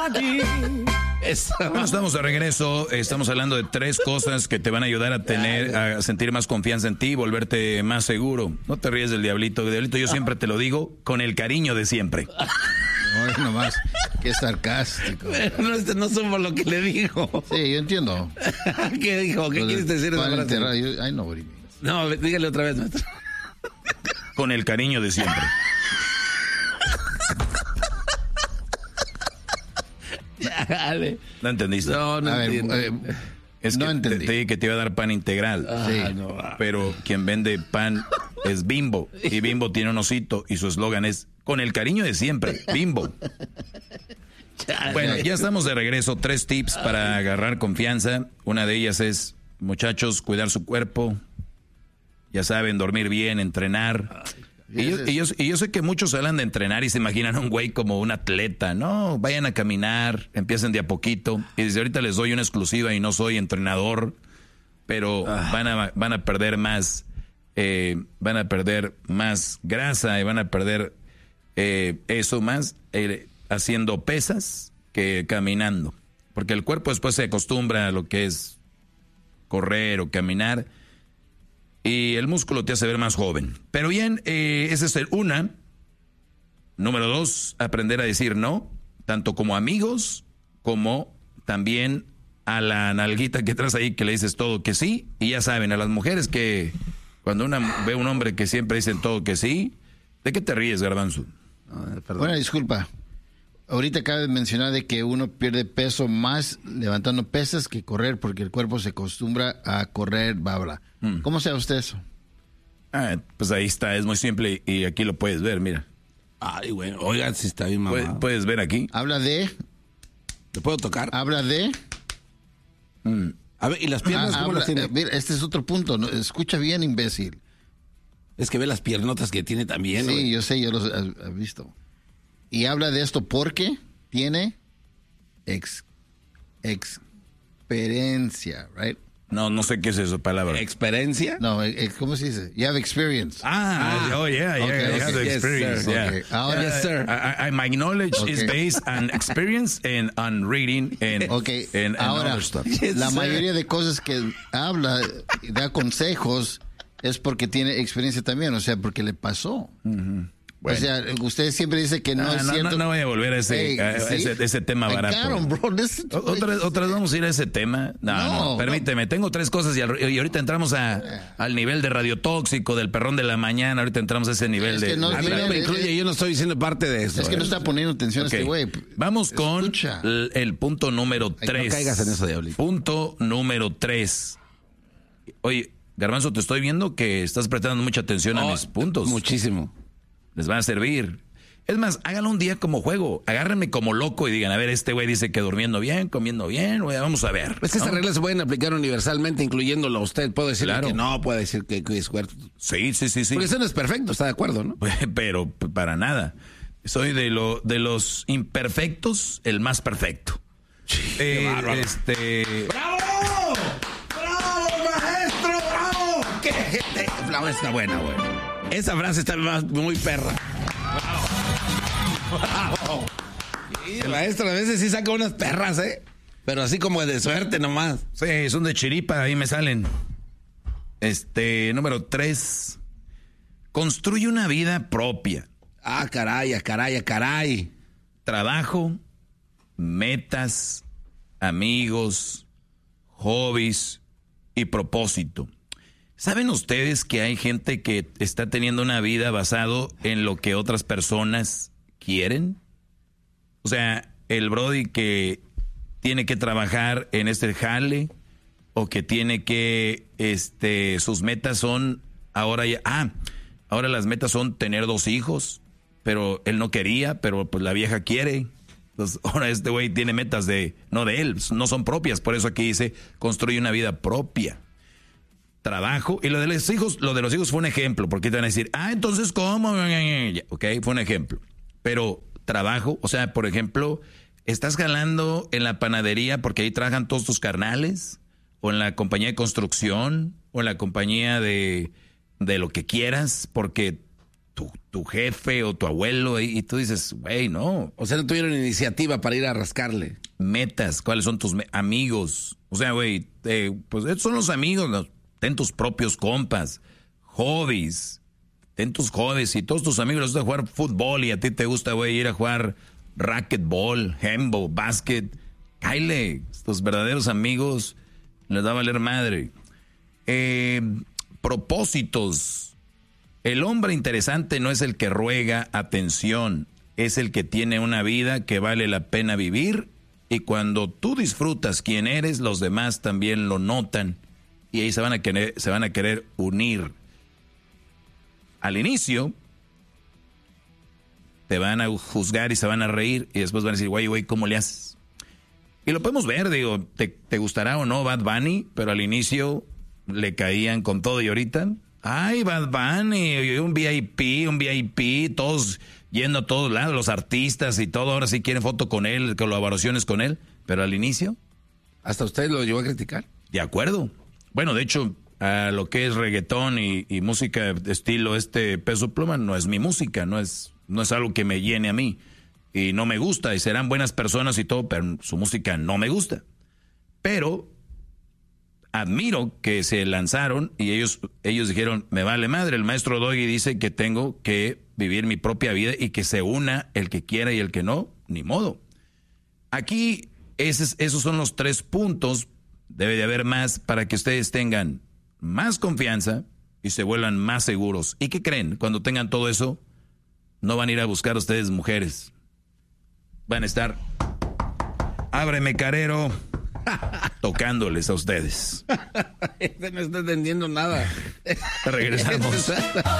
Bueno, estamos de regreso. Estamos hablando de 3 cosas que te van a ayudar a sentir más confianza en ti, volverte más seguro. No te ríes del diablito. Diablito, yo siempre te lo digo con el cariño de siempre. No, nomás, qué sarcástico. Pero no somos lo que le dijo. Sí, yo entiendo. ¿Qué dijo? ¿Qué quieres decir? I know what he means. No, dígale otra vez, maestro. Con el cariño de siempre. Dale. ¿No entendiste? No entiendo. Es no que entendí. te dije que te iba a dar pan integral. Sí. No. Pero quien vende pan es Bimbo. Y Bimbo tiene un osito y su eslogan es con el cariño de siempre, Bimbo. Bueno, ya estamos de regreso. 3 tips para agarrar confianza. Una de ellas es, muchachos, cuidar su cuerpo. Ya saben, dormir bien, entrenar. Y yo sé que muchos hablan de entrenar y se imaginan a un güey como un atleta. No, vayan a caminar, empiecen de a poquito. Y desde ahorita les doy una exclusiva y no soy entrenador, pero van a perder más, grasa y van a perder eso más haciendo pesas que caminando. Porque el cuerpo después se acostumbra a lo que es correr o caminar. Y el músculo te hace ver más joven. Pero bien, esa es una. Número 2, aprender a decir no, tanto como amigos, como también a la nalguita que traes ahí que le dices todo que sí. Y ya saben, a las mujeres que cuando una ve a un hombre que siempre dicen todo que sí, ¿de qué te ríes, Garbanzo? Bueno, disculpa. Ahorita acaba de mencionar de que uno pierde peso más levantando pesas que correr porque el cuerpo se acostumbra a correr, bla. ¿Cómo sabe usted eso? Pues ahí está, es muy simple y aquí lo puedes ver, mira. Ay, bueno, oigan, si está bien mamado. Puedes ver aquí. Habla de... ¿Te puedo tocar? Habla de... A ver, ¿y las piernas cómo las tiene? Mira, este es otro punto. ¿No? Escucha bien, imbécil. Es que ve las piernotas que tiene también. Sí, güey. yo sé, yo los he visto. Y habla de esto porque tiene experiencia, right? No sé qué es esa palabra. ¿Experiencia? No, ¿cómo se dice? You have experience. Okay, I have the yes, experience. sir. Yeah. Okay. Ahora, Yes, sir. My knowledge is Okay. based on experience and on reading and, Okay, and ahora, other stuff. la sir. mayoría de cosas que habla y da consejos es porque tiene experiencia también, o sea, porque le pasó. Bueno. O sea, usted siempre dice que no es cierto. No voy a volver a ese tema I barato. got 'em, bro. Listen to me. ¿Otras vamos a ir a ese tema? No, permíteme. Tengo 3 cosas y ahorita entramos al nivel de radiotóxico, del perrón de la mañana. Ahorita entramos a ese nivel Es de... que no- A mí no me incluye, yo no estoy diciendo parte de eso. Es que no está poniendo atención Ok. a este güey. Vamos con Escucha. el punto número 3. no caigas en eso, diablito. Punto número 3. Oye, Garbanzo, te estoy viendo que estás prestando mucha atención a mis puntos. Muchísimo. Les va a servir. Es más, háganlo un día como juego. Agárrenme como loco y digan, a ver, este güey dice que durmiendo bien, comiendo bien, güey, vamos a ver. Es que estas reglas se pueden aplicar universalmente, incluyéndolo a usted. Puedo decir Claro. que no, puede decir que es cuerpo. Sí. Porque eso no es perfecto, está de acuerdo, ¿no? Pero para nada. Soy de los imperfectos, el más perfecto. Qué bárbaro. ¡Bravo! ¡Bravo, maestro! ¡Bravo! ¡Qué gente! La está buena, güey. Esa frase está muy perra. ¡Bravo! Sí, el maestro a veces sí saca unas perras, ¿eh? Pero así como de suerte nomás. Sí, son de chiripa, ahí me salen. Número 3. Construye una vida propia. Ah, caray. Trabajo, metas, amigos, hobbies y propósito. ¿Saben ustedes que hay gente que está teniendo una vida basado en lo que otras personas quieren? O sea, el brody que tiene que trabajar en este jale o que tiene que, sus metas son ahora las metas son tener 2 hijos, pero él no quería, pero pues la vieja quiere. Entonces, ahora este güey tiene metas no de él, no son propias, por eso aquí dice, construye una vida propia. Trabajo, y lo de los hijos fue un ejemplo, porque te van a decir, entonces, ¿cómo? Ok, fue un ejemplo. Pero trabajo, o sea, por ejemplo, ¿estás jalando en la panadería porque ahí trabajan todos tus carnales? ¿O en la compañía de construcción? ¿O en la compañía de lo que quieras? Porque tu jefe o tu abuelo y tú dices, güey, no. O sea, no tuvieron iniciativa para ir a rascarle. Metas, ¿cuáles son tus amigos? O sea, güey, pues estos son los amigos, ¿no? Ten tus propios compas, hobbies, ten tus hobbies. Y todos tus amigos les gusta jugar fútbol y a ti te gusta, güey, ir a jugar racquetball, handball, básquet, cáile. Tus verdaderos amigos les va a valer madre. Propósitos. El hombre interesante no es el que ruega atención, es el que tiene una vida que vale la pena vivir, y cuando tú disfrutas quién eres, los demás también lo notan y ahí se van a querer unir. Al inicio te van a juzgar y se van a reír y después van a decir, güey, ¿cómo le haces? Y lo podemos ver, digo, te gustará o no Bad Bunny, pero al inicio le caían con todo y ahorita... Ay, Bad Bunny, un VIP, todos yendo a todos lados, los artistas y todo, ahora sí quieren foto con él, colaboraciones con él, pero al inicio... ¿Hasta usted lo llegó a criticar? De acuerdo. Bueno, de hecho, a lo que es reggaetón y música de estilo Peso Pluma no es mi música, no es algo que me llene a mí. Y no me gusta, y serán buenas personas y todo, pero su música no me gusta. Pero... admiro que se lanzaron y ellos dijeron, me vale madre, el maestro Doggy dice que tengo que vivir mi propia vida y que se una el que quiera y el que no, ni modo. Aquí esos son los 3 puntos, debe de haber más para que ustedes tengan más confianza y se vuelvan más seguros. ¿Y qué creen? Cuando tengan todo eso, no van a ir a buscar ustedes mujeres. Van a estar, ábreme carero, tocándoles a ustedes. No está entendiendo nada. Regresamos.